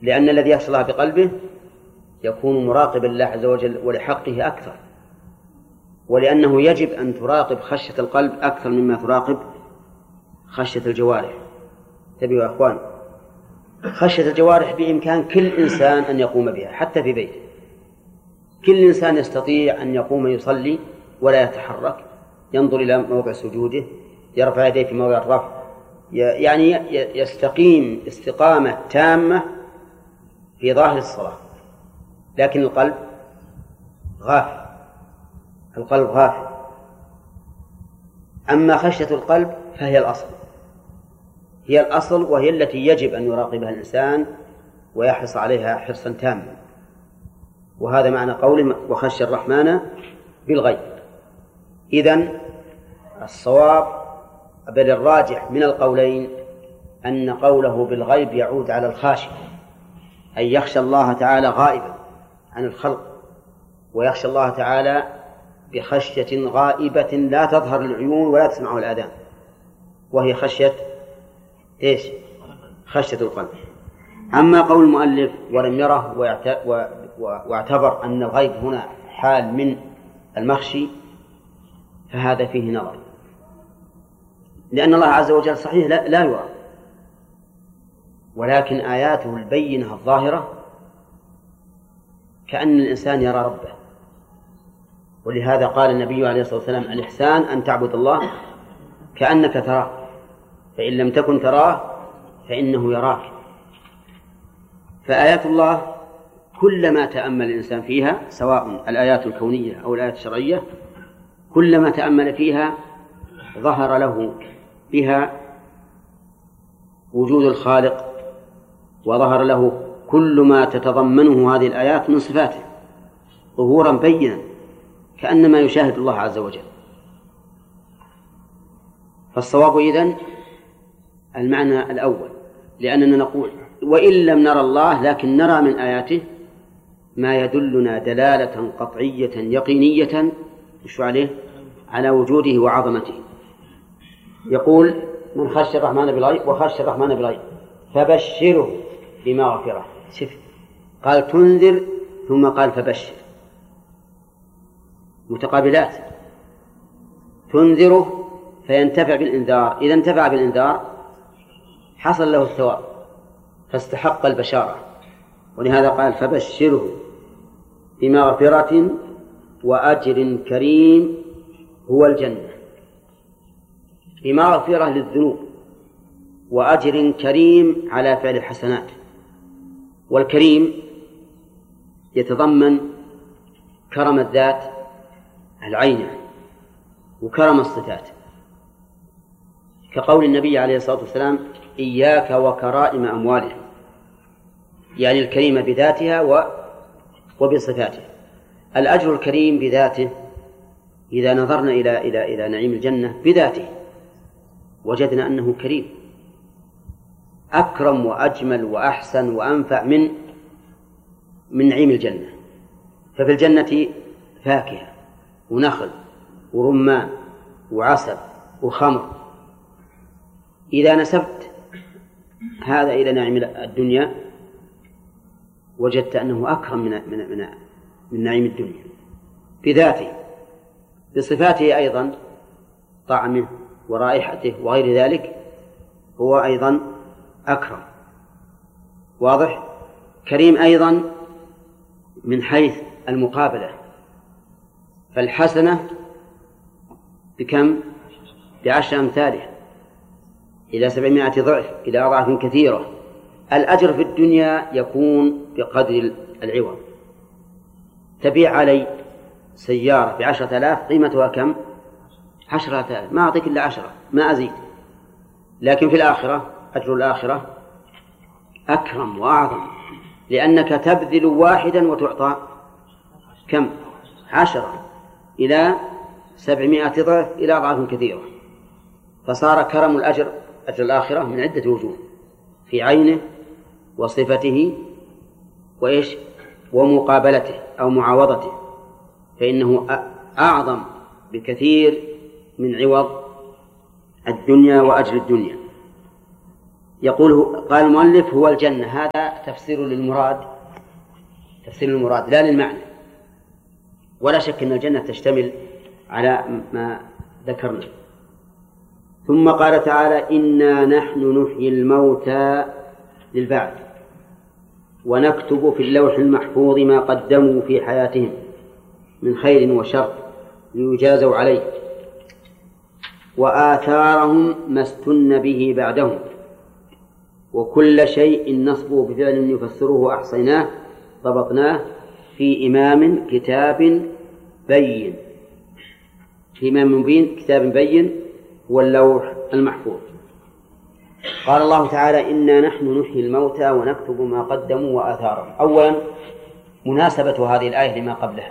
لأن الذي يخشى الله بقلبه يكون مراقبا لله عز وجل ولحقه أكثر، ولأنه يجب أن تراقب خشية القلب أكثر مما تراقب خشية الجوارح. تبي يا أخوان، خشية الجوارح بإمكان كل إنسان أن يقوم بها حتى في بيته. كل إنسان يستطيع أن يقوم يصلي ولا يتحرك، ينظر إلى موضع سجوده، يرفع يديه في موضع الرفع، يعني يستقيم استقامة تامة في ظاهر الصلاة. لكن القلب غافل، القلب غافل. أما خشية القلب فهي الأصل، هي الأصل، وهي التي يجب أن يراقبها الإنسان ويحرص عليها حرصا تاما. وهذا معنى قول وخشي الرحمن بالغيب. إذن الصواب بل الراجح من القولين أن قوله بالغيب يعود على الخاشع، أي يخشى الله تعالى غائبا عن الخلق، ويخشى الله تعالى بخشية غائبة لا تظهر العيون ولا تسمعه الآذان، وهي خشية إيش؟ خشية القلب. أما قول المؤلف ولم يره واعتبر أن الغيب هنا حال من المخشي، فهذا فيه نظر، لأن الله عز وجل صحيح لا يرى، ولكن آياته البينة الظاهرة كأن الإنسان يرى ربه. ولهذا قال النبي عليه الصلاة والسلام: الإحسان أن تعبد الله كأنك تراه، فإن لم تكن تراه فإنه يراك. فآيات الله كلما تأمل الإنسان فيها، سواء الآيات الكونية أو الآيات الشرعية، كلما تأمل فيها ظهر له بها وجود الخالق، وظهر له كل ما تتضمنه هذه الآيات من صفاته ظهورا بينا، كأنما يشاهد الله عز وجل. فالصواب إذن المعنى الأول، لأننا نقول وإن لم نرى الله لكن نرى من آياته ما يدلنا دلالة قطعية يقينية على وجوده وعظمته. يقول: من خشي الرحمن بالغيب وخشي الرحمن بالغيب فبشره بمغفرة. شوف، قال تنذر ثم قال فبشر، متقابلات. تنذره فينتفع بالإنذار، إذا انتفع بالإنذار حصل له الثواب فاستحق البشارة، ولهذا قال فبشره بمغفرة وأجر كريم هو الجنة. بمغفرة للذنوب وأجر كريم على فعل الحسنات. والكريم يتضمن كرم الذات العينة وكرم الصفات، كقول النبي عليه الصلاة والسلام: إياك وكرائم أموالهم، يعني الكريمة بذاتها وبصفاتها. الأجر الكريم بذاته، إذا نظرنا إلى نعيم الجنة بذاته وجدنا أنه كريم، أكرم وأجمل وأحسن وأنفع من نعيم الجنة. ففي الجنة فاكهة ونخل ورمان وعسل وخمر. إذا نسبت هذا إلى نعيم الدنيا وجدت أنه أكرم من نعيم الدنيا بذاته. بصفاته أيضا، طعمه ورائحته وغير ذلك، هو أيضا أكرم. واضح؟ كريم أيضا من حيث المقابلة، فالحسنة بكم؟ ب10 أمثالها إلى 700 ضعف، إلى أضعاف كثيرة. الأجر في الدنيا يكون بقدر العوض. تبيع علي سيارة ب10,000 قيمتها كم؟ 10,000، ما أعطيك إلا 10، ما أزيد. لكن في الآخرة أجر الآخرة أكرم وأعظم، لأنك تبذل واحدا وتعطى كم؟ 10 إلى 700 ضعف إلى أضعاف كثيرة. فصار كرم أجر الآخرة من عدة وجوه، في عينه وصفته ومقابلته أو معاوضته، فإنه أعظم بكثير من عوض الدنيا وأجر الدنيا. قال المؤلف: هو الجنة. هذا تفسير للمراد، تفسير المراد لا للمعنى. ولا شك أن الجنة تشتمل على ما ذكرنا. ثم قال تعالى: إنا نحن نحيي الموتى للبعث ونكتب في اللوح المحفوظ ما قدموا في حياتهم من خير وشر ليجازوا عليه، وآثارهم ما استن به بعدهم، وكل شيء نصبه بفعل يفسره أحصيناه ضبطناه في إمام كتاب بين، في إمام مبين كتاب بين هو اللوح المحفوظ. قال الله تعالى: إنا نحن نحيي الموتى ونكتب ما قدموا وآثارهم. أولا مناسبة هذه الآية لما قبلها،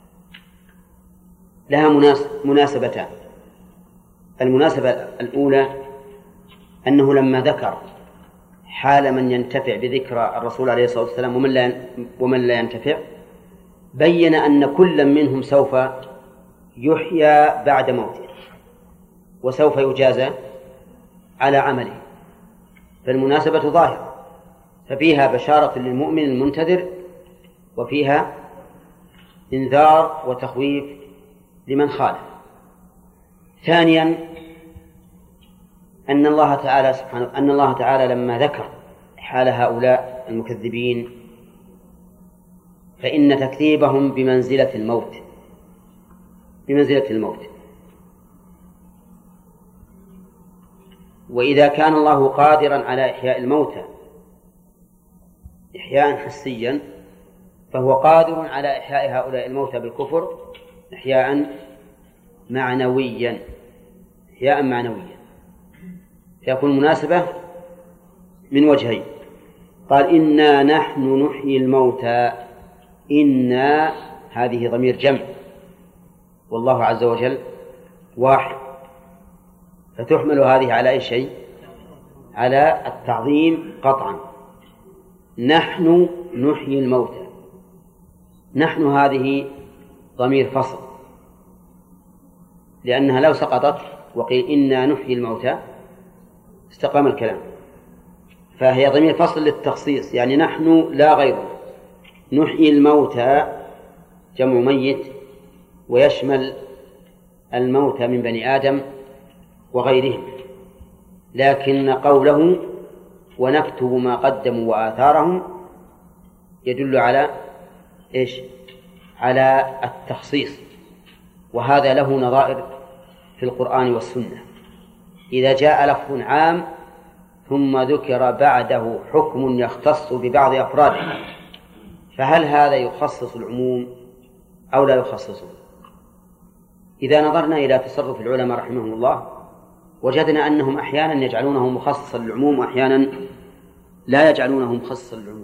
لها مناسبتان. المناسبة الأولى أنه لما ذكر حال من ينتفع بذكر الرسول عليه الصلاة والسلام ومن لا ينتفع، بين أن كل منهم سوف يحيى بعد موته وسوف يجازى على عمله، فالمناسبة ظاهرة، ففيها بشارة للمؤمن المنتظر وفيها إنذار وتخويف لمن خالف. ثانيا أن الله تعالى لما ذكر حال هؤلاء المكذبين فإن تكذيبهم بمنزلة الموت. وإذا كان الله قادرا على إحياء الموتى إحياء حسيا، فهو قادر على إحياء هؤلاء الموتى بالكفر إحياء معنويا. فيكون مناسبة من وجهين. قال: إنا نحن نحيي الموتى. إنا هذه ضمير جمع، والله عز وجل واحد، فتحمل هذه على أي شيء؟ على التعظيم قطعا. نحن نحيي الموتى. نحن هذه ضمير فصل، لأنها لو سقطت وقيل إنا نحيي الموتى استقام الكلام، فهي ضمير فصل للتخصيص، يعني نحن لا غيره. نحيي الموتى جمع ميت، ويشمل الموتى من بني آدم وغيرهم، لكن قوله ونكتب ما قدموا وآثارهم يدل على إيش؟ على التخصيص، وهذا له نظائر في القرآن والسنة. إذا جاء لفظ عام ثم ذكر بعده حكم يختص ببعض أفراده، فهل هذا يخصص العموم أو لا يخصصه؟ إذا نظرنا إلى تصرف العلماء رحمهم الله وجدنا أنهم أحيانا يجعلونه مخصصا للعموم وأحيانا لا يجعلونه مخصصا للعموم.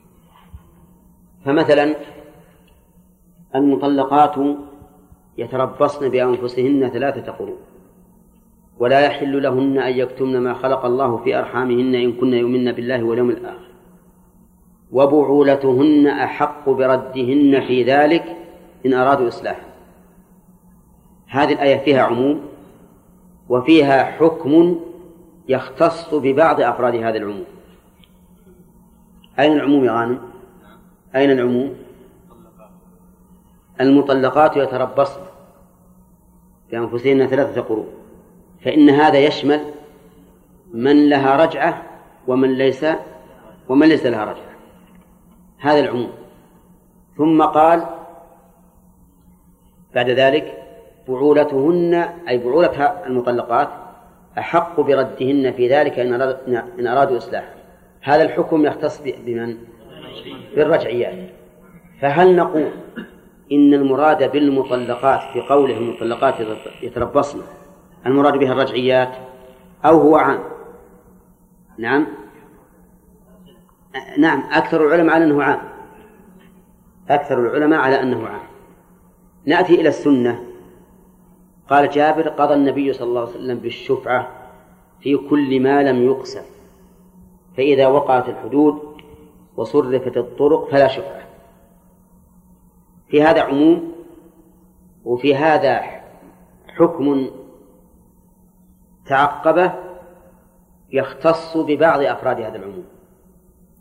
فمثلا المطلقات يتربصن بأنفسهن 3 قروء، ولا يحل لهن أن يكتمن ما خلق الله في أرحامهن إن كن يؤمن بالله واليوم الآخر، وبعولتهن أحق بردهن في ذلك إن أرادوا إصلاحا. هذه الآية فيها عموم وفيها حكم يختص ببعض أفراد هذا العموم. أين العموم يا غانم؟ أين العموم؟ المطلقات يتربصن بأنفسهن 3 قروء، فإن هذا يشمل من لها رجعة ومن ليس لها رجعة، هذا العموم. ثم قال بعد ذلك بعولتهن، أي بعولة المطلقات أحق بردهن في ذلك إن أرادوا إصلاحا. هذا الحكم يختص بمن؟ بالرجعيات. فهل نقول إن المراد بالمطلقات في قوله المطلقات يتربصن المراد بها الرجعيات أو هو عام؟ نعم أكثر العلماء على أنه عام. نأتي إلى السنة. قال جابر: قضى النبي صلى الله عليه وسلم بالشفعة في كل ما لم يقسم، فإذا وقعت الحدود وصرفت الطرق فلا شفعة. في هذا عموم وفي هذا حكم تعقبه يختص ببعض أفراد هذا العموم.